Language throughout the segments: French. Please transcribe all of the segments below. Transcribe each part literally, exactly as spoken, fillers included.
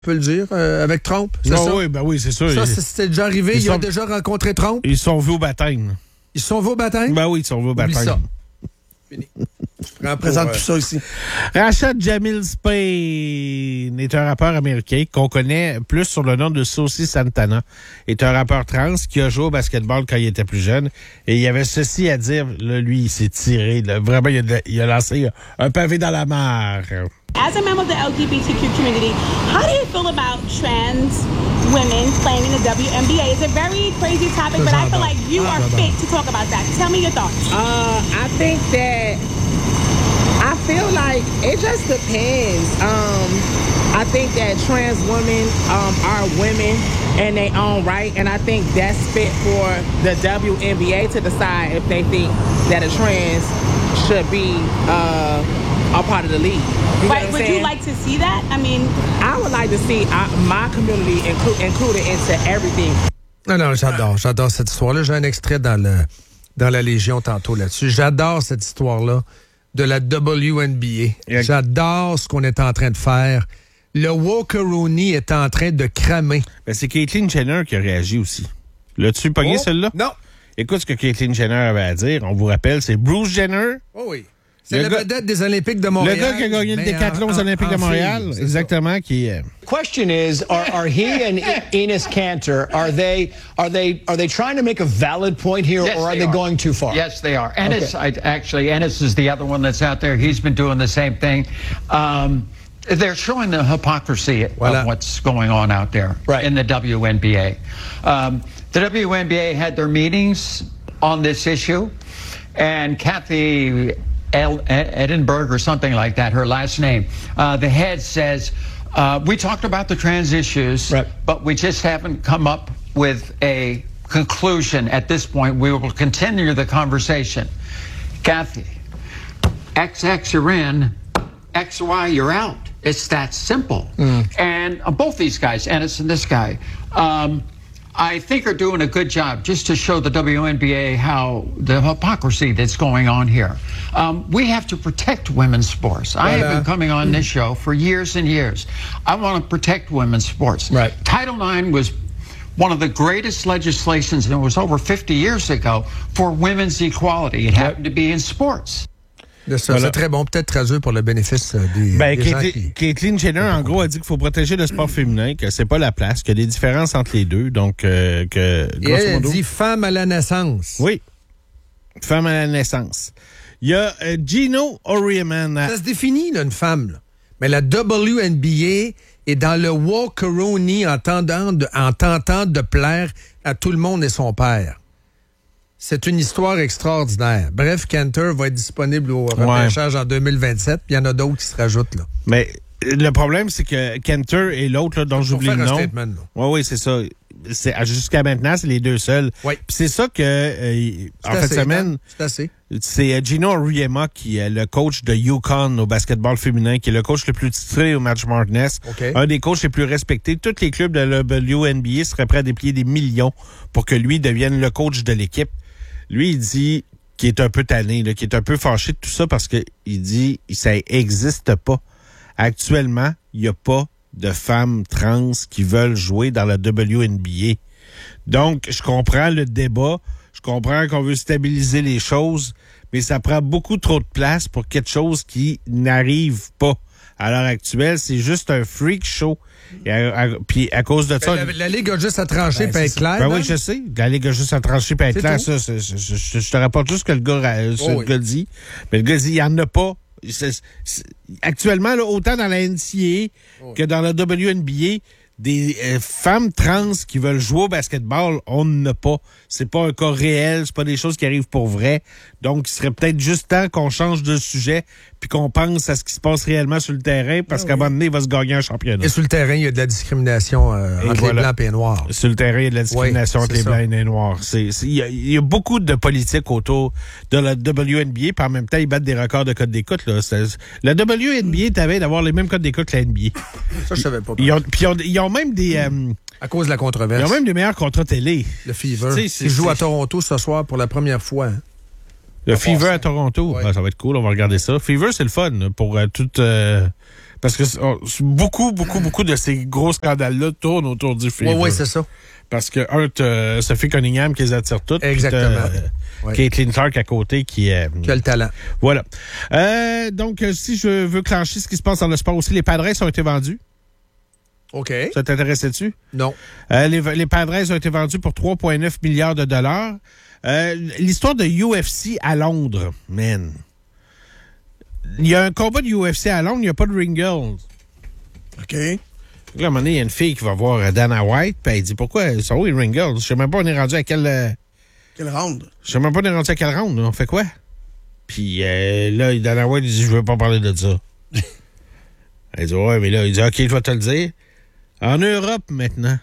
On peut le dire, euh, avec Trump, c'est oh, ça? Oui, ben oui, c'est sûr. Ça, c'était déjà arrivé. Ils, ils sont... ont déjà rencontré Trump. Ils sont vus au baptême. Ils sont vus au baptême? Ben oui, ils sont vus au baptême. Oublie ça. Fini. Je représente euh... plus ça ici. Rashad Jamil Spain est un rappeur américain qu'on connaît plus sur le nom de Saucy Santana. Est un rappeur trans qui a joué au basketball quand il était plus jeune. Et il y avait ceci à dire. Là, lui, il s'est tiré. Là, vraiment, il a, il a lancé un pavé dans la mare. As a member of the L G B T Q community, how do you feel about trans women playing in the W N B A? It's a very crazy topic, but I feel like you are fit to talk about that. Tell me your thoughts. Uh, I think that I feel like it just depends. Um, I think that trans women um, are women in their own right, and I think that's fit for the W N B A to decide if they think that a trans should be uh, a part of the league. You right, would saying? you like to see that? I mean, I would like to see uh, my community inclu- included into everything. Non, non, j'adore, j'adore cette histoire-là. J'ai un extrait dans le dans la Légion tantôt là-dessus. J'adore cette histoire-là de la W N B A. Yeah. J'adore ce qu'on est en train de faire. Le Walker-Rooney est en train de cramer. Ben, c'est Caitlyn Jenner qui a réagi aussi. L'as-tu pogné, oh, celle-là? Non. Écoute ce que Caitlyn Jenner avait à dire. On vous rappelle, c'est Bruce Jenner. Oh oui. C'est le la gars, vedette des Olympiques de Montréal. Le gars qui a gagné le décathlon aux Olympiques en, en de Montréal. Fille, exactement. Ça. Qui est... Question is, are, are he and Enes Kanter, are they are they are they trying to make a valid point here, yes, or are they, they are. going too far? Yes, they are. Enes, okay. I, actually, Enes is the other one that's out there. He's been doing the same thing. Um, they're showing the hypocrisy voilà. of what's going on out there right. in the W N B A. Um, the W N B A had their meetings on this issue, and Kathy El- Edinburgh or something like that, her last name, uh, the head says, uh, we talked about the trans issues, right. but we just haven't come up with a conclusion at this point. We will continue the conversation. Kathy, X X you're in, X Y you're out. It's that simple. Mm. And uh, both these guys, Ennis and this guy, um, I think are doing a good job just to show the W N B A how the hypocrisy that's going on here. Um, we have to protect women's sports. Right, I have uh, been coming on this show for years and years. I want to protect women's sports. Right. Title nine was one of the greatest legislations, and it was over fifty years ago, for women's equality. It happened to be in sports. Ça, voilà. C'est très bon, peut-être traduit pour le bénéfice des, ben, des Caitlyn, gens qui... Caitlyn Jenner, en gros, a dit qu'il faut protéger le sport féminin, que c'est pas la place, qu'il y a des différences entre les deux, donc euh, que... Et elle modo, dit femme à la naissance. Oui, femme à la naissance. Il y a euh, Gino Auriemman. À... Ça se définit, là, une femme, là. Mais la W N B A est dans le Walker-Rooney en tentant, de, en tentant de plaire à tout le monde et son père. C'est une histoire extraordinaire. Bref, Kanter va être disponible au repêchage ouais. en deux mille vingt-sept, puis il y en a d'autres qui se rajoutent, là. Mais le problème, c'est que Kanter et l'autre, là, dont j'oublie le nom... Oui, oui, c'est ça. C'est, jusqu'à maintenant, c'est les deux seuls. Oui. Puis c'est ça que, euh, en fin de semaine... C'est assez. C'est Gino Auriemma qui est le coach de UConn au basketball féminin, qui est le coach le plus titré au March Madness. Okay. Un des coachs les plus respectés. Tous les clubs de la W N B A seraient prêts à déplier des millions pour que lui devienne le coach de l'équipe. Lui, il dit qu'il est un peu tanné, là, qu'il est un peu fâché de tout ça parce que il dit que ça existe pas. Actuellement, il n'y a pas de femmes trans qui veulent jouer dans la W N B A. Donc, je comprends le débat, je comprends qu'on veut stabiliser les choses, mais ça prend beaucoup trop de place pour quelque chose qui n'arrive pas. À l'heure actuelle, c'est juste un freak show. Et à, à, puis à cause de ça... La, la Ligue a juste à trancher ben, et être claire. Ben oui, je sais. La Ligue a juste à trancher et être claire. Ça, c'est, je, je, je te rapporte juste ce que le gars, ce oh, oui. gars dit. Mais le gars dit, il n'y en a pas. C'est, c'est, actuellement, là, autant dans la N C A A oh. que dans la W N B A, des euh, femmes trans qui veulent jouer au basketball, on n'en a pas. C'est pas un cas réel, c'est pas des choses qui arrivent pour vrai. Donc, il serait peut-être juste temps qu'on change de sujet puis qu'on pense à ce qui se passe réellement sur le terrain parce ah, qu'à un oui. moment donné, il va se gagner un championnat. Et sur le terrain, il y a de la discrimination euh, entre voilà. les blancs et les noirs. Sur le terrain, il y a de la discrimination oui, entre les ça. blancs et les noirs. C'est, c'est, il, y a, il y a beaucoup de politique autour de la W N B A, puis en même temps, ils battent des records de code d'écoute. Là. C'est, la W N B A t'avait d'avoir les mêmes codes d'écoute que la N B A. Ça, je savais pas. Ils ont, puis ils ont, ils ont même des... Euh, à cause de la controverse. Ils ont même des meilleurs contrats télé. Le Fever. Ils jouent à Toronto ce soir pour la première fois. Hein. Le Fever à Toronto, ouais. ah, ça va être cool, on va regarder ça. Fever, c'est le fun pour euh, tout, euh, Parce que oh, beaucoup, beaucoup, beaucoup de ces gros scandales-là tournent autour du Fever. Oui, oui, c'est ça. Parce que, un, t'as Sophie Cunningham qui les attire toutes. Exactement. Euh, ouais. Caitlin Clark à côté qui... Euh, qui a le talent. Voilà. Euh, donc, si je veux clencher ce qui se passe dans le sport aussi, les Padres ont été vendus. OK. Ça t'intéressait dessus? Non. Euh, les, les Padres ont été vendus pour trois virgule neuf milliards de dollars. Euh, l'histoire de U F C à Londres, man. Il y a un combat de U F C à Londres, il n'y a pas de ring girls. OK. Là, à un moment donné, il y a une fille qui va voir Dana White, puis elle dit, pourquoi ils sont où les ring girls? Je sais même pas, on est rendu à quel... Euh... Quel round? Je sais même pas, on est rendu à quel round, là. On fait quoi? Puis euh, là, Dana White, il dit, je veux pas parler de ça. Elle dit, ouais, mais là, il dit, OK, je vais te le dire. En Europe, maintenant,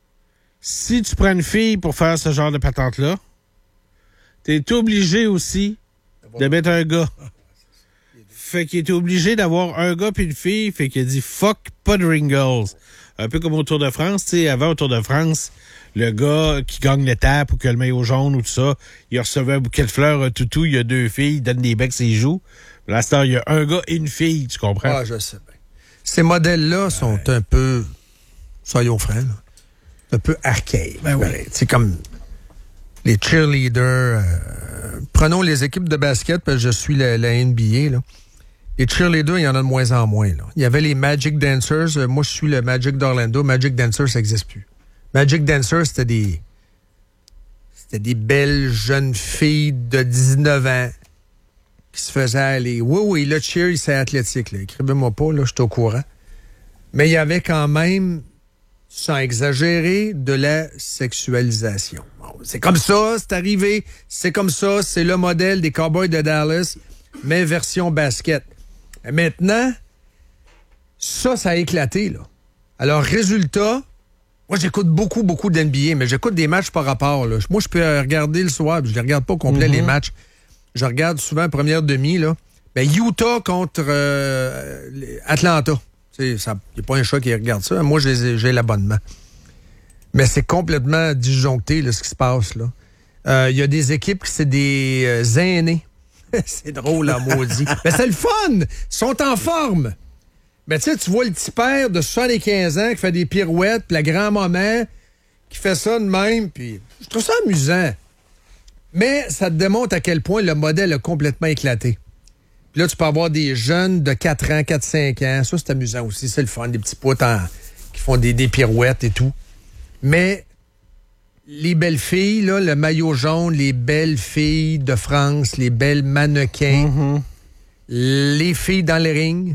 si tu prends une fille pour faire ce genre de patente-là, t'es obligé aussi de mettre un gars. Fait qu'il était obligé d'avoir un gars puis une fille. Fait qu'il a dit, fuck, pas de ring girls. Un peu comme au Tour de France, tu sais, avant au Tour de France, le gars qui gagne l'étape ou qui a le maillot jaune ou tout ça, il recevait un bouquet de fleurs, un toutou, il y a deux filles, il donne des becs et joues. Là, c'est il y a un gars et une fille, tu comprends? Ah, je sais bien. Ces modèles-là sont ouais. un peu, soyons francs, là, un peu archaïques. Ben oui. C'est comme les cheerleaders. Euh, prenons les équipes de basket, parce que je suis la, la N B A, là. Les cheerleaders, il y en a de moins en moins. Là. Il y avait les Magic Dancers. Euh, moi, je suis le Magic d'Orlando. Magic Dancers, ça n'existe plus. Magic Dancers, c'était des... C'était des belles jeunes filles de dix-neuf ans qui se faisaient aller. Oui, oui, le cheer, c'est athlétique. Là. Écrivez-moi pas, là, je suis au courant. Mais il y avait quand même, sans exagérer, de la sexualisation. Bon, c'est comme ça, c'est arrivé. C'est comme ça, c'est le modèle des Cowboys de Dallas, mais version basket. Maintenant, ça, ça a éclaté, là. Alors, résultat, moi, j'écoute beaucoup, beaucoup d'N B A, mais j'écoute des matchs par rapport, là. Moi, je peux regarder le soir, puis je ne regarde pas au complet, mm-hmm. les matchs. Je regarde souvent première demi, là. Ben, Utah contre euh, Atlanta. Il n'y a pas un chat qui regarde ça. Moi, j'ai, j'ai l'abonnement. Mais c'est complètement disjoncté, là, ce qui se passe, là. Il euh, y a des équipes qui, c'est des euh, aînés. C'est drôle, là, maudit. Mais c'est le fun! Ils sont en forme. Mais tu sais, tu vois le petit père de soixante-quinze ans qui fait des pirouettes, puis la grand-maman qui fait ça de même, puis je trouve ça amusant. Mais ça te démontre à quel point le modèle a complètement éclaté. Puis là, tu peux avoir des jeunes de quatre ans, quatre cinq ans. Ça, c'est amusant aussi. C'est le fun, des petits potes en... qui font des, des pirouettes et tout. Mais les belles filles, là, le maillot jaune, les belles filles de France, les belles mannequins, mm-hmm. les filles dans les rings,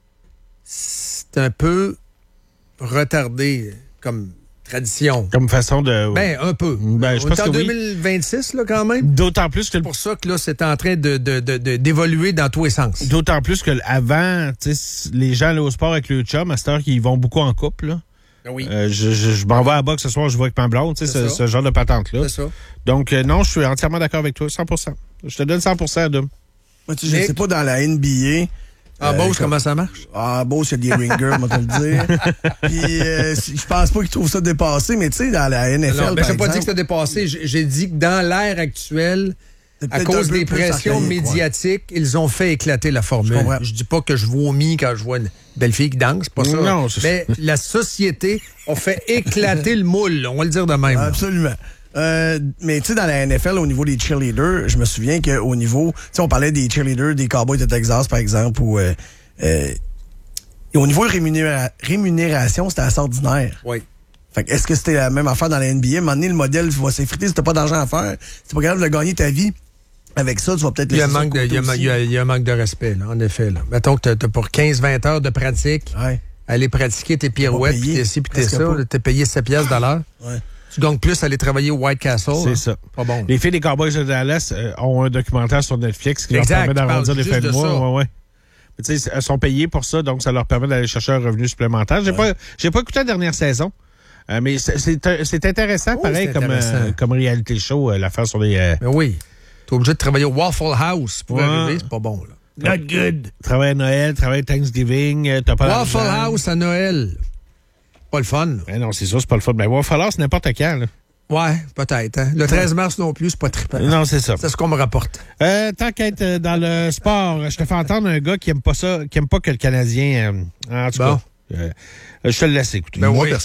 c'est un peu retardé comme tradition. Comme façon de... Ben, un peu. Ben, je On pense est en que deux oui. mille vingt-six, là, quand même. D'autant plus que... C'est pour ça que là, c'est en train de, de, de, de, d'évoluer dans tous les sens. D'autant plus que avant, tu sais, les gens allaient au sport avec le chum, à cette heure qu'ils vont beaucoup en couple, là. Oui. Euh, je je, je m'en vais à la boxe ce soir, je vois avec ma blonde, tu sais, ce, ce genre de patente-là. C'est ça. Donc, euh, non, je suis entièrement d'accord avec toi, cent pour cent. Je te donne cent pour cent, Adam. Moi, tu sais, je sais pas dans la N B A. Ah, euh, Beauce, comment ça marche? Ah, Beauce, il y a des ringers, on va te le dire. Puis, euh, je pense pas qu'ils trouvent ça dépassé, mais tu sais, dans la N F L, non, mais par j'ai pas exemple, dit que c'était dépassé. J'ai, j'ai dit que dans l'ère actuelle, à cause des pressions médiatiques, ouais. ils ont fait éclater la formule. Je, je dis pas que je vomis quand je vois une belle fille qui danse, pas ça. Non, mais la société a fait éclater le moule, on va le dire de même. Absolument. Euh, mais tu sais, dans la N F L, au niveau des cheerleaders, je me souviens qu'au niveau... Tu sais, on parlait des cheerleaders des Cowboys de Texas, par exemple, ou... Euh, euh, et au niveau de rémunéra- rémunération, c'était assez ordinaire. Oui. Fait que est-ce que c'était la même affaire dans la N B A? À un moment donné, le modèle va s'effriter si t'as pas d'argent à faire. C'est pas grave de gagner ta vie. Avec ça, tu vas peut-être... Il y a un manque de, il y a, il y a, il y a un manque de respect, là, en effet. Là. Mettons que t'as, t'as pour quinze vingt heures de pratique, ouais. aller pratiquer tes pirouettes, puis t'es ci, puis t'es ça, là, t'es payé sept piastres de l'heure. Ouais. Tu gagnes plus à aller travailler au White Castle. C'est là. ça. Pas bon. Là. Les filles des Cowboys de Dallas euh, ont un documentaire sur Netflix qui exact, leur permet d'arrondir les fins de, de mois. Ouais, ouais. Tu sais, elles sont payées pour ça, donc ça leur permet d'aller chercher un revenu supplémentaire. J'ai ouais. pas, j'ai pas écouté la dernière saison, euh, mais c'est, c'est, c'est intéressant, oui, pareil, c'est comme, intéressant. Euh, comme réalité show, euh, l'affaire sur les... Euh... Mais oui. T'es obligé de travailler au Waffle House pour ouais. arriver, c'est pas bon, là. Not good. Travailler à Noël, travailler à Thanksgiving, euh, t'as pas Waffle House à Noël. Pas le fun. Ben non, c'est ça, c'est pas le fun. Mais Waffle House, c'est n'importe quand, là. Ouais, peut-être. Hein? Le treize mars non plus, c'est pas trippant. Non, c'est ça. C'est ce qu'on me rapporte. Euh, tant qu'être dans le sport, je te fais entendre un gars qui aime pas ça, qui aime pas que le Canadien... Euh, en tout bon. cas, euh, je te le laisse écouter. Ben Moi, oui.